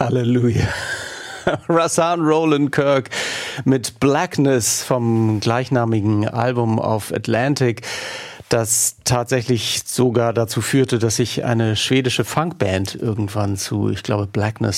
Halleluja. Rahsaan Roland Kirk mit Blackness vom gleichnamigen Album auf Atlantic, das tatsächlich sogar dazu führte, dass sich eine schwedische Funkband irgendwann zu, ich glaube, Blackness